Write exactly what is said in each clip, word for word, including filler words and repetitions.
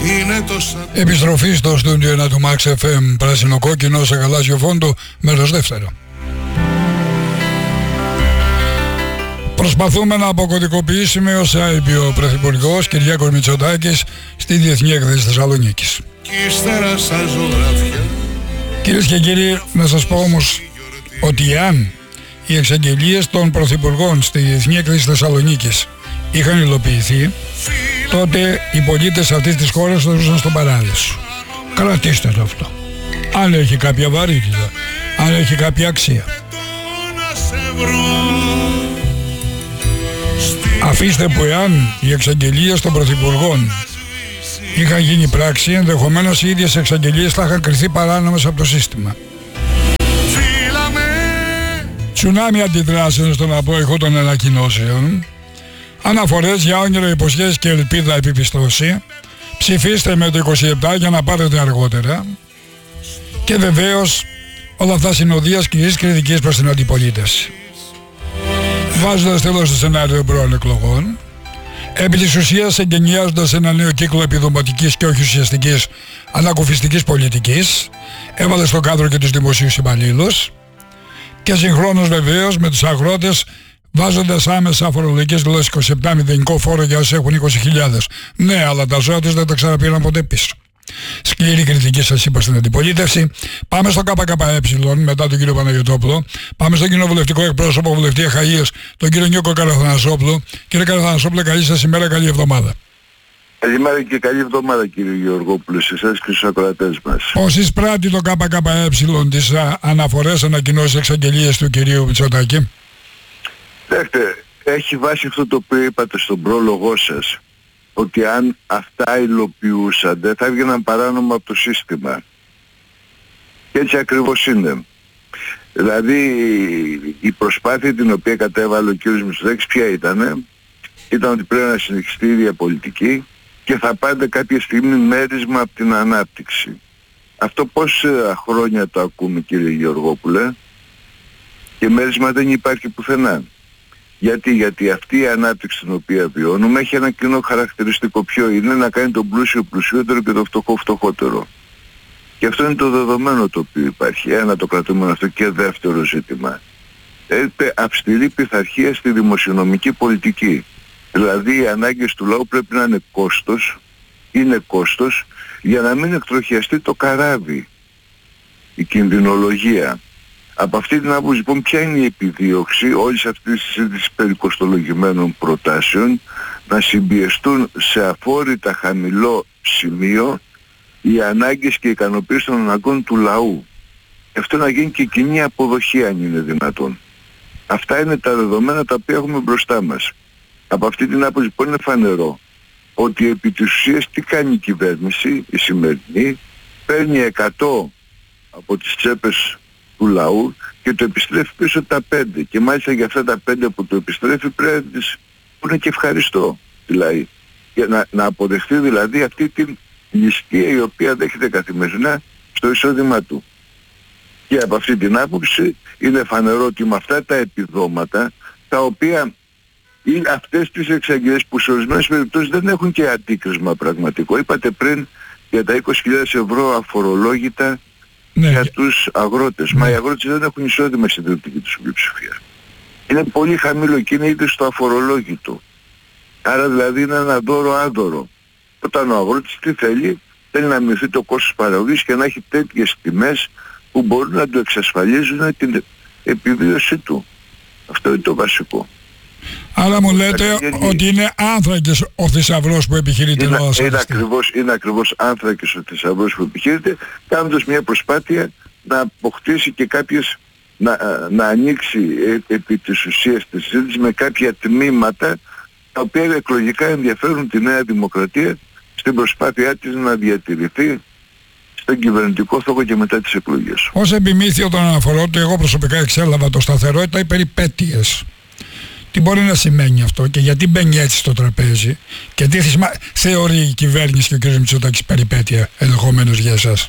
Επιστροφή στο στούντιο ένα του Max εφ εμ, πράσινο κόκκινο σε γαλάζιο φόντο, μέρος δεύτερο. Προσπαθούμε να αποκωδικοποιήσουμε όσα είπε ο Πρωθυπουργός Κυριάκος Μητσοτάκης στη Διεθνή Έκθεση Θεσσαλονίκης. Κυρίες και κύριοι, να σας πω όμως ότι αν οι εξαγγελίες των Πρωθυπουργών στη Διεθνή Έκθεση Θεσσαλονίκης είχαν υλοποιηθεί, τότε οι πολίτες αυτής της χώρας θα ζούσαν στον παράδεισο. Κρατήστε το αυτό. Αν έχει κάποια βαρύτητα, αν έχει κάποια αξία. Αφήστε που εάν οι εξαγγελίες των Πρωθυπουργών είχαν γίνει πράξη, ενδεχομένως οι ίδιες εξαγγελίες θα είχαν κριθεί παράνομες από το σύστημα. Τσουνάμι αντιδράσεων στον απόϊχο των ανακοινώσεων, αναφορές για όνειρο, υποσχέσεις και ελπίδα επιπιστώση. Ψηφίστε με το είκοσι επτά για να πάρετε αργότερα. Και βεβαίως όλα αυτά συνοδείας σκληρής κριτικής προς την αντιπολίτευση. Βάζοντας τέλος στο σενάριο πρώην εκλογών, επί της ουσίας εγκαινιάζοντας ένα νέο κύκλο επιδοματικής και όχι ουσιαστικής ανακουφιστικής πολιτικής, έβαλε στο κάδρο και τους δημοσίους υπαλλήλους και συγχρόνως βεβαίως με τους αγρότες, βάζοντας άμεσα φορολογικές δηλώσεις είκοσι επτά μηδενικό φόρο για όσοι έχουν είκοσι χιλιάδες. Ναι, αλλά τα ζώα τους δεν τα ξαναπήραν ποτέ πίσω. Σκληρή κριτική σας είπα στην αντιπολίτευση. Πάμε στο ΚΚΕ μετά τον κύριο Παναγιωτόπουλο. Πάμε στον κοινοβουλευτικό εκπρόσωπο βουλευτή Αχαΐας, τον κύριο Νιώκο Καραθανασόπουλο. Κύριε Καραθανασόπουλο, καλή σας ημέρα, καλή εβδομάδα. Καλημέρα και καλή εβδομάδα κύριε Γεωργόπουλο, σε εσάς και στους ακροατές μας. Πώς εισπράττει το ΚΚΕ τις αναφορές, ανακοινώσεις, εξαγγελίες του κυρίου Μητσοτάκη? Δέχτε, έχει βάσει αυτό το οποίο είπατε στον πρόλογό σας, ότι αν αυτά υλοποιούσαν θα έβγαιναν παράνομα από το σύστημα. Και έτσι ακριβώς είναι. Δηλαδή η προσπάθεια την οποία κατέβαλε ο κ. Μητσοτάκης ποια ήτανε? Ήταν ότι πρέπει να συνεχιστεί η ίδια πολιτική και θα πάρετε κάποια στιγμή μέρισμα από την ανάπτυξη. Αυτό πόσα χρόνια το ακούμε κύριε Γεωργόπουλε? Και μέρισμα δεν υπάρχει πουθενά. Γιατί, γιατί αυτή η ανάπτυξη την οποία βιώνουμε έχει ένα κοινό χαρακτηριστικό. Ποιο είναι? Να κάνει τον πλούσιο πλουσιότερο και τον φτωχό φτωχότερο. Και αυτό είναι το δεδομένο το οποίο υπάρχει. Ένα το κρατούμενο αυτό. Και δεύτερο ζήτημα. Έχετε αυστηρή πειθαρχία στη δημοσιονομική πολιτική. Δηλαδή οι ανάγκες του λαού πρέπει να είναι κόστος, είναι κόστος για να μην εκτροχιαστεί το καράβι, η κινδυνολογία. Από αυτή την άποψη λοιπόν ποια είναι η επιδίωξη όλης αυτής της περικοστολογημένων προτάσεων? Να συμπιεστούν σε αφόρητα χαμηλό σημείο οι ανάγκες και οι ικανοποίησεις των αναγκών του λαού. Αυτό να γίνει και κοινή αποδοχή αν είναι δυνατόν. Αυτά είναι τα δεδομένα τα οποία έχουμε μπροστά μας. Από αυτή την άποψη λοιπόν είναι φανερό ότι επί της ουσίας τι κάνει η κυβέρνηση, η σημερινή? Παίρνει εκατό από τις τσέπες του λαού και το επιστρέφει πίσω τα πέντε. Και μάλιστα για αυτά τα πέντε που το επιστρέφει πρέπει να τις πούνε και ευχαριστώ. Δηλαδή, για να, να αποδεχτεί δηλαδή αυτή την ληστεία η οποία δέχεται καθημερινά στο εισόδημα του. Και από αυτή την άποψη είναι φανερό ότι με αυτά τα επιδόματα τα οποία είναι αυτές τις εξαγγελίες που σε ορισμένες περιπτώσεις δεν έχουν και αντίκρισμα πραγματικό. Είπατε πριν για τα είκοσι χιλιάδες ευρώ αφορολόγητα, ναι, για τους αγρότες. Ναι. Μα οι αγρότες δεν έχουν εισόδημα στην δυτική τους πλειοψηφία. Είναι πολύ χαμηλό και είναι ήδη στο αφορολόγητο. Άρα δηλαδή είναι ένα δώρο άδωρο. Όταν ο αγρότης τι θέλει? Θέλει να μειωθεί το κόστος παραγωγής και να έχει τέτοιες τιμές που μπορούν να του εξασφαλίζουν την επιβίωσή του. Αυτό είναι το βασικό. Άρα μου λέτε ότι είναι άνθρακες ο θησαυρός που επιχειρείται είναι, να είναι, είναι, ακριβώς, είναι ακριβώς άνθρακες ο θησαυρός που επιχειρείται, κάνοντας μια προσπάθεια να αποκτήσει και κάποιες, να, να ανοίξει ε, επί της ουσίας της συζήτησης με κάποια τμήματα τα οποία εκλογικά ενδιαφέρουν τη Νέα Δημοκρατία στην προσπάθειά της να διατηρηθεί στον κυβερνητικό στόχο και μετά τις εκλογές. Ως επιμήθειο των αναφορών του, εγώ προσωπικά εξέλαβα το σταθερότητα οι περιπέτειες. Τι μπορεί να σημαίνει αυτό και γιατί μπαίνει έτσι στο τραπέζι και τι θεωρεί η κυβέρνηση και ο κ. Μητσοτάκης περιπέτεια ενδεχομένως για εσάς?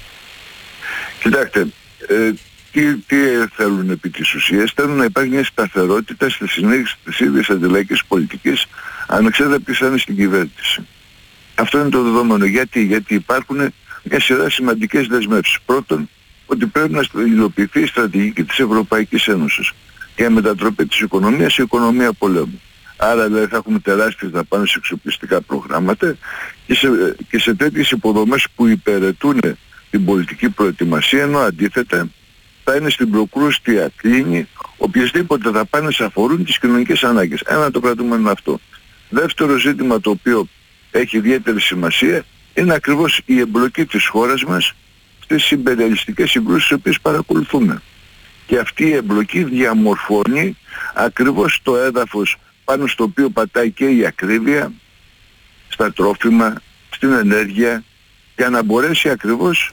Κοιτάξτε, ε, τι, τι θέλουν επί της ουσίας? Θέλουν να υπάρχει μια σταθερότητα στη συνέχιση της ίδιας αντιλαϊκής πολιτικής ανεξάρτητα ποιος είναι στην κυβέρνηση. Αυτό είναι το δεδομένο. Γιατί, γιατί υπάρχουν μια σειρά σημαντικές δεσμεύσεις. Πρώτον, ότι πρέπει να υλοποιηθεί η στρατηγική της Ευρωπαϊκής Ένωσης για μετατροπή της οικονομίας σε οικονομία πολέμου. Άρα δηλαδή θα έχουμε τεράστιες δαπάνες σε εξοπλιστικά προγράμματα και σε, και σε τέτοιες υποδομές που υπηρετούν την πολιτική προετοιμασία, ενώ αντίθετα θα είναι στην προκρούστια κλίνη οποιασδήποτε δαπάνες αφορούν τις κοινωνικές ανάγκες. Ένα το κρατούμενο είναι αυτό. Δεύτερο ζήτημα το οποίο έχει ιδιαίτερη σημασία είναι ακριβώς η εμπλοκή της χώρας μας στις υπεριαλιστικές συγκρούσεις τις οποίες παρακολουθούμε. Και αυτή η εμπλοκή διαμορφώνει ακριβώς το έδαφος πάνω στο οποίο πατάει και η ακρίβεια στα τρόφιμα, στην ενέργεια, για να μπορέσει ακριβώς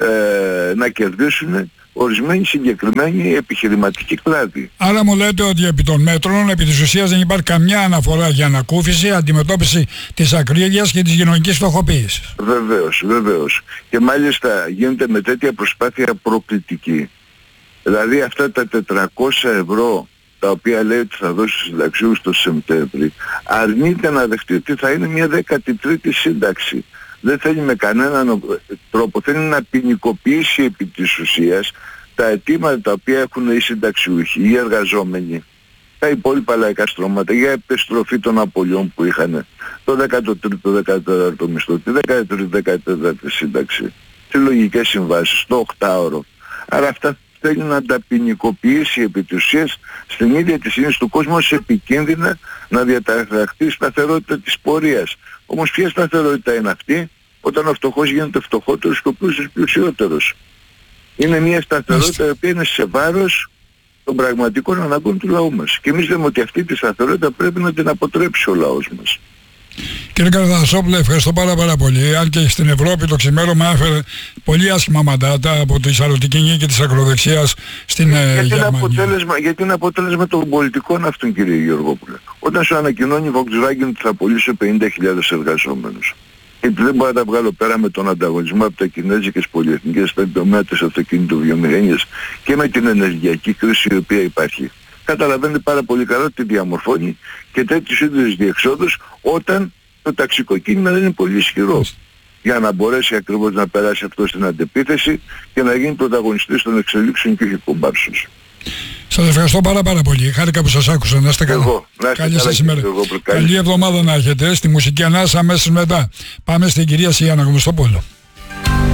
ε, να κερδίσουν ορισμένοι συγκεκριμένοι επιχειρηματικοί κλάδοι. Άρα μου λέτε ότι επί των μέτρων, επί της ουσίας δεν υπάρχει καμιά αναφορά για ανακούφιση, αντιμετώπιση της ακρίβειας και της κοινωνικής φτωχοποίησης. Βεβαίως, βεβαίως. Και μάλιστα γίνεται με τέτοια προσπάθεια προκλητική. Δηλαδή αυτά τα τετρακόσια ευρώ τα οποία λέει ότι θα δώσει στους συνταξιούχους το Σεπτέμβρη, αρνείται να δεχτεί ότι θα είναι μια δέκατη τρίτη σύνταξη. Δεν θέλει με κανέναν τρόπο, θέλει να ποινικοποιήσει επί της ουσίας τα αιτήματα τα οποία έχουν οι συνταξιούχοι, οι εργαζόμενοι, τα υπόλοιπα λαϊκά στρώματα για επιστροφή των απολειών που είχαν το δέκατο τρίτο δεκατέταρτο μισθό, τη δέκατη τρίτη δεκατέταρτη σύνταξη, τις λογικές συμβάσεις, το οκτάωρο. Άρα αυτά θέλει να τα ποινικοποιήσει επί της ουσίας στην ίδια τη συνείδηση του κόσμου ως επικίνδυνα να διαταραχθεί η σταθερότητα της πορείας. Όμως ποια σταθερότητα είναι αυτή όταν ο φτωχός γίνεται φτωχότερος και ο πλούσιος πλουσιότερος? Είναι μια σταθερότητα η οποία είναι σε βάρος των πραγματικών αναγκών του λαού μας. Και εμείς λέμε ότι αυτή τη σταθερότητα πρέπει να την αποτρέψει ο λαός μας. Κύριε Καραθανασόπουλε, ευχαριστώ πάρα, πάρα πολύ. Αν και στην Ευρώπη το ξημέρωμα έφερε πολύ άσχημα μαντάτα από τη σαρωτική νίκη της ακροδεξιάς στην ε, γιατί Γερμανία. Είναι αποτέλεσμα, γιατί είναι αποτέλεσμα των πολιτικών αυτών, κύριε Γεωργόπουλε. Όταν σου ανακοινώνει η Volkswagen ότι θα πωλήσει πενήντα χιλιάδες εργαζόμενους, γιατί δεν μπορώ να τα βγάλω πέρα με τον ανταγωνισμό από τα κινέζικες πολυεθνικές στα τομέα της αυτοκινητοβιομηχανίας και με την ενεργειακή κρίση η οποία υπάρχει. Καταλαβαίνετε πάρα πολύ καλά ότι διαμορφώνει και τέτοιους είδους διεξόδους όταν το ταξικό κίνημα δεν είναι πολύ ισχυρό. Για να μπορέσει ακριβώς να περάσει αυτό στην αντεπίθεση και να γίνει πρωταγωνιστής των εξελίξεων και όχι κομπάρσος. Σας ευχαριστώ πάρα πάρα πολύ. Χάρηκα που σας άκουσα. Να είστε καλά. Εγώ, να είστε Καλή καλά σας ημέρα. Καλή εβδομάδα να έχετε. Στη μουσική ανάσα αμέσως μετά. Πάμε στην κυρία Σιάννα Γνωστόπουλο.